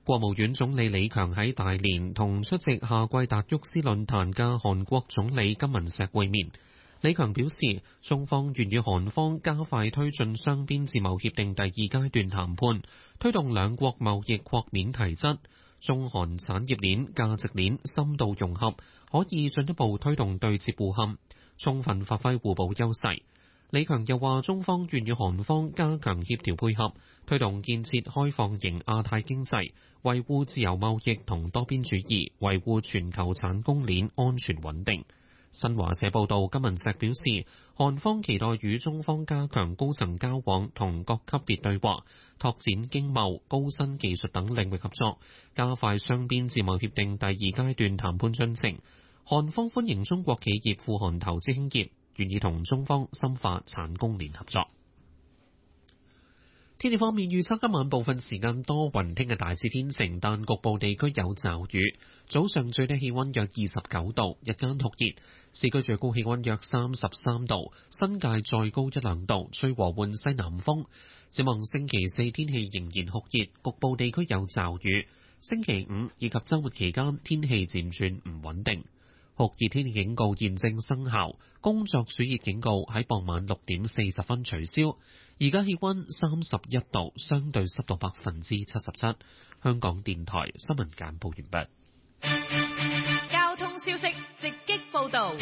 國務院總理李強喺大連同出席夏季達沃斯論壇嘅韓國總理金文錫會面。李強表示，中方願與韓方加快推進雙邊自貿協定第二階段談判，推動兩國貿易擴面提質，中韓產業鏈、價值鏈深度融合，可以進一步推動對接互嵌，充分發揮互補優勢。李強又話，中方願與韓方加強協調配合，推動建設開放型亞太經濟，維護自由貿易同多邊主義，維護全球產供鏈安全穩定。新華社報道，金文錫表示，韓方期待與中方加強高層交往同各級別對話，拓展經貿、高新技術等領域合作，加快雙邊自貿協定第二階段談判進程。韓方歡迎中國企業赴韓投資興業，願意同中方深化產供鏈合作。天氣方面，預測今晚部分時間多雲，聽日大致天晴，但局部地區有驟雨。早上最低氣溫約29度，日間酷熱，市區最高氣溫約33度，新界再高1、2度，吹和緩西南風。展望星期四天氣仍然酷熱，局部地區有驟雨。星期五以及週末期間天氣漸轉唔穩定。酷熱天氣警告現正生效，工作暑熱警告喺傍晚6點40分取消。而家氣溫31度，相對濕度77%。香港電台新聞簡報完畢。交通消息直擊報道。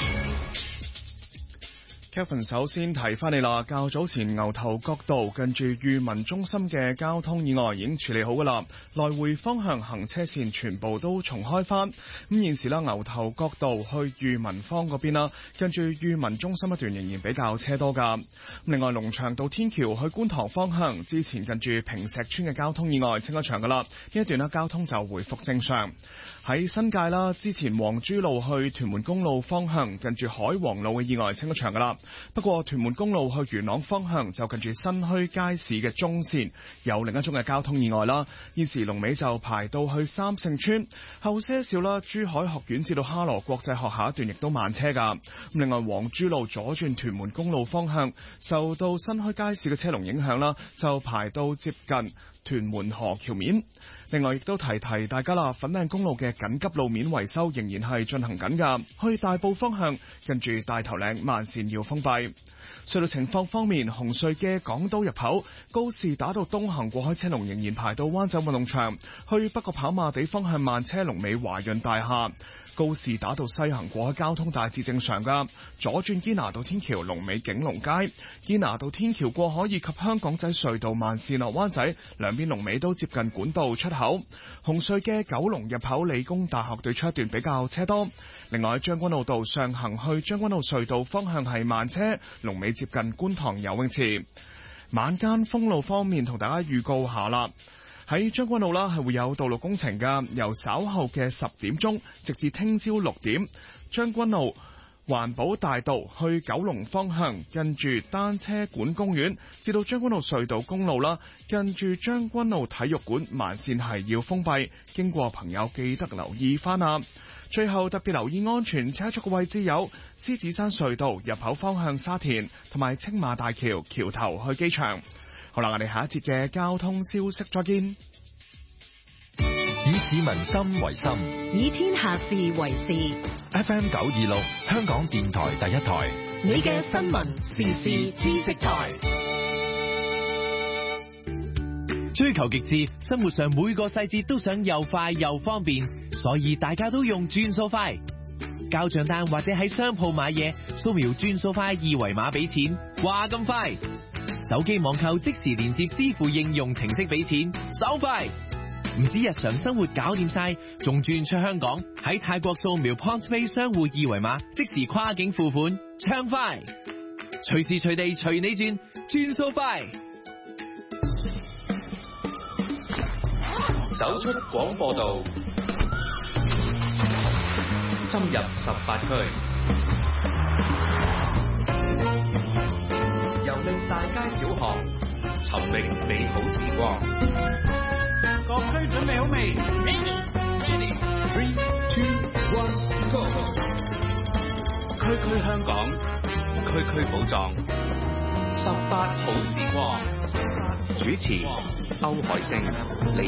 Kevin 首先提翻你啦，較早前牛頭角道近住裕民中心嘅交通意外已經處理好噶啦，來回方向行車線全部都重開翻。咁現時啦，牛頭角道去裕民坊嗰邊啦，近住裕民中心一段仍然比較車多噶。另外，龍翔道天橋去觀塘方向之前近住坪石村嘅交通意外清咗場噶啦，呢一段啦交通就回復正常。喺新界啦，之前黃珠路去屯門公路方向近住海皇路嘅意外清咗場噶啦。不過屯門公路去元朗方向就近住新墟街市嘅中線有另一宗嘅交通意外啦，現時龍尾就排到去三聖村後些少啦，珠海學院至到哈羅國際學校一段亦都慢車噶。另外黃珠路左轉屯門公路方向受到新墟街市嘅車龍影響啦，就排到接近屯門河橋面。另外亦都提大家啦，粉嶺公路嘅緊急路面維修仍然係進行緊㗎，去大埔方向近住大頭嶺慢線要封閉。隧道情況方面，紅隧嘅港島入口告士打道東行過海車龍仍然排到灣仔運動場，去北角跑馬地方向慢車龍尾華潤大廈。告士打道西行過海交通大致正常噶，左轉堅拿道天橋龍尾景隆街，堅拿道天橋過海以及香港仔隧道慢線落灣仔兩邊龍尾都接近管道出口。紅隧嘅九龍入口理工大學對出一段比較車多。另外將軍澳道上行去將軍澳隧道方向係慢車，龍尾接近觀塘游泳池。晚間封路方面同大家預告下啦。喺將軍澳啦，係會有道路工程噶，由稍後嘅10點鐘直至聽朝6點，將軍澳環保大道去九龍方向，近住單車館公園至到將軍澳隧道公路啦，近住將軍澳體育館慢線係要封閉，經過朋友記得留意翻啊！最後特別留意安全車速嘅位置有獅子山隧道入口方向沙田，同埋青馬大橋橋頭去機場。好啦，我哋下一節嘅交通消息再見。 以市民心為心， 以天下事為事。 FM 926，香港電台第一台， 你嘅新聞時事知識台。 追求極致，生活上每個細節都想又快又方便，所以大家都用轉數快。交賬單或者喺商鋪買嘢，掃描轉數快2維碼俾錢，話咁快。手機網購即時連接支付應用程式俾錢，手快。唔止日常生活搞掂晒，仲轉出香港，喺泰國掃描 PointsPay 商戶2維碼，即時跨境付款，暢快。隨時隨地隨你轉，轉數快。 走出廣播道，深入18區，遊歷大街小巷，尋覓美好時光。 各區準備好未 ？Ready, 3, 2, 1, go！ 區區香港，區區寶藏，18好時光。主持歐海星、李